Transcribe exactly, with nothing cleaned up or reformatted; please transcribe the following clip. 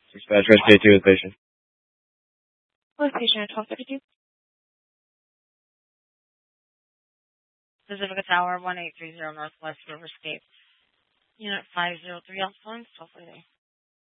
Dispatch, rescue two with patient. With patient at twelve thirty-two. Pacifica Tower, one eight three zero Northwest Riverscape. Unit five zero three, Alpha, twelve forty.